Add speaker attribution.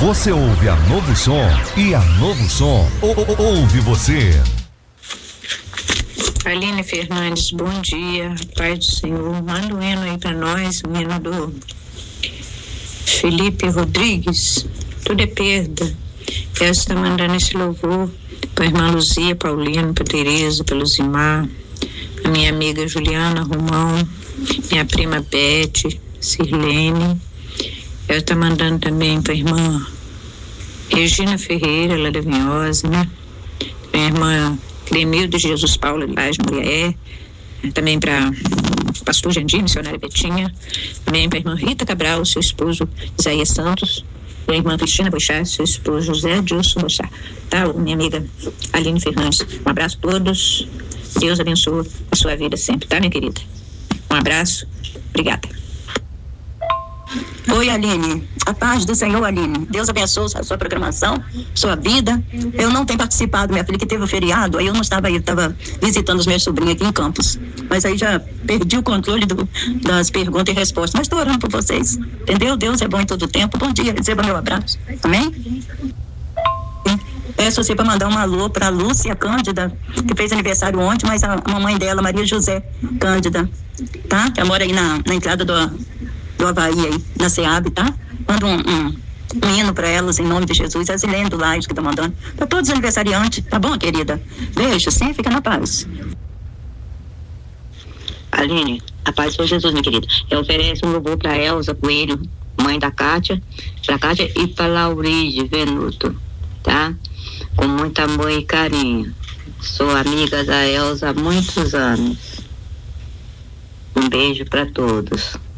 Speaker 1: Você ouve a Novo Som e a Novo Som ouve você.
Speaker 2: Aline Fernandes, bom dia, Pai do Senhor. Manda um hino aí pra nós, um hino do Felipe Rodrigues. Tudo é perda. Ela está mandando esse louvor pra irmã Luzia, Paulino, pra Tereza, pra Luzimar, a minha amiga Juliana Romão, minha prima Beth, Sirlene. Ela está mandando também pra irmã Regina Ferreira, lá da Vinhosa, né? Minha irmã Clemildo de Jesus Paulo, lá de Muriaé. Também para pastor Jandir, missionária Betinha. Também para a irmã Rita Cabral, seu esposo Isaías Santos. E a irmã Cristina Boixá, seu esposo José Dilson Boixá. Tá, minha amiga Aline Fernandes. Um abraço a todos. Deus abençoe a sua vida sempre, tá, minha querida? Um abraço. Obrigada.
Speaker 3: Oi, Aline. A paz do Senhor, Aline. Deus abençoe a sua programação, sua vida. Eu não tenho participado, minha filha, que teve o feriado, aí eu não estava aí, eu estava visitando os meus sobrinhos aqui em Campos. Mas aí já perdi o controle das perguntas e respostas. Mas estou orando por vocês, entendeu? Deus é bom em todo tempo. Bom dia, receba meu abraço. Amém? Peço você para mandar um alô para a Lúcia Cândida, que fez aniversário ontem, mas a mamãe dela, Maria José Cândida, tá? Que mora aí na entrada do Havaí aí, na SEAB, tá? Manda um hino pra elas, em nome de Jesus. A Zilene do Lages que tá mandando. Pra todos os aniversariantes, tá bom, querida? Beijo, sim, fica na paz.
Speaker 4: Aline, a paz do Jesus, minha querida. Eu ofereço um louvor pra Elza Coelho, mãe da Kátia, pra Kátia e pra Lauride Venuto, tá? Com muito amor e carinho. Sou amiga da Elza há muitos anos. Um beijo pra todos.